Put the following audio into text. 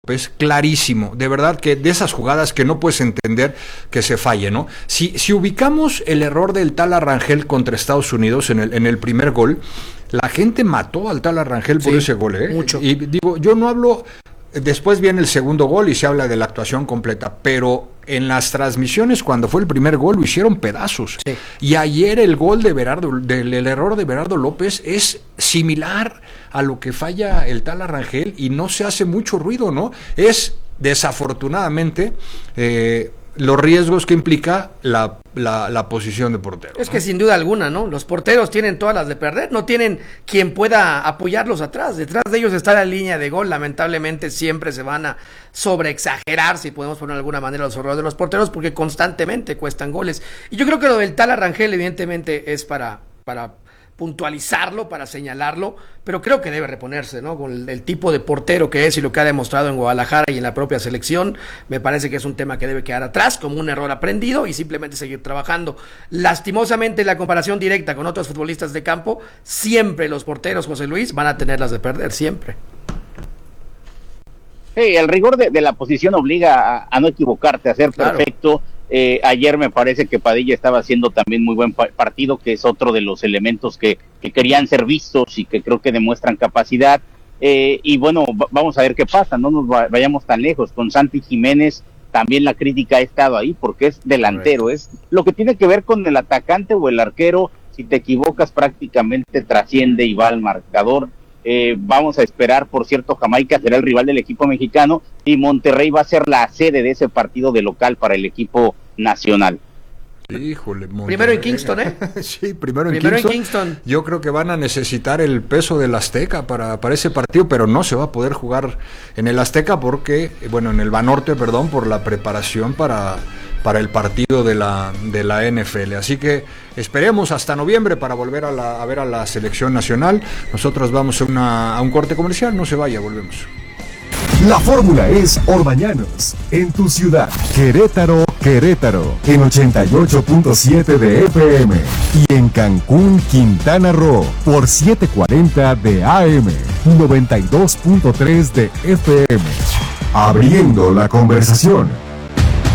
López, clarísimo, de verdad que de esas jugadas que no puedes entender que se falle, ¿no? Si ubicamos el error del Tala Rangel contra Estados Unidos en el primer gol, la gente mató al Tala Rangel por ese gol, ¿eh? Mucho. Y digo, yo no hablo, después viene el segundo gol y se habla de la actuación completa, pero en las transmisiones cuando fue el primer gol lo hicieron pedazos. Sí. Y ayer el gol de Berardo, el error de Berardo López es similar a lo que falla el Tala Rangel y no se hace mucho ruido, ¿no? Es desafortunadamente los riesgos que implica la posición de portero. Es que sin duda alguna, ¿no? Los porteros tienen todas las de perder, no tienen quien pueda apoyarlos atrás. Detrás de ellos está la línea de gol. Lamentablemente siempre se van a sobreexagerar, si podemos poner de alguna manera, los errores de los porteros, porque constantemente cuestan goles. Y yo creo que lo del Tala Rangel evidentemente es para puntualizarlo, para señalarlo, pero creo que debe reponerse, ¿no? Con el tipo de portero que es y lo que ha demostrado en Guadalajara y en la propia selección, me parece que es un tema que debe quedar atrás como un error aprendido y simplemente seguir trabajando. Lastimosamente, la comparación directa con otros futbolistas de campo, siempre los porteros, José Luis, van a tener las de perder, siempre. Sí, el rigor de la posición obliga a no equivocarte, a ser perfecto. Claro. Ayer me parece que Padilla estaba haciendo también muy buen partido, que es otro de los elementos que querían ser vistos y que creo que demuestran capacidad. Y bueno, vamos a ver qué pasa, no nos vayamos tan lejos. Con Santi Jiménez también la crítica ha estado ahí porque es delantero, es lo que tiene que ver con el atacante o el arquero. Si te equivocas prácticamente trasciende y va al marcador. Vamos a esperar, por cierto, Jamaica será el rival del equipo mexicano y Monterrey va a ser la sede de ese partido de local para el equipo nacional. Híjole, Monterrey. Primero en Kingston, ¿eh? Sí, primero en Kingston. Yo creo que van a necesitar el peso del Azteca para ese partido, pero no se va a poder jugar en el Azteca porque, bueno, en el Banorte, perdón, por la preparación para el partido de la NFL. Así que esperemos hasta noviembre para volver a ver a la selección nacional. Nosotros vamos a un corte comercial, no se vaya, volvemos. La fórmula es Orbañanos, en tu ciudad. Querétaro, en 88.7 de FM. Y en Cancún, Quintana Roo, por 740 de AM, 92.3 de FM. Abriendo la conversación.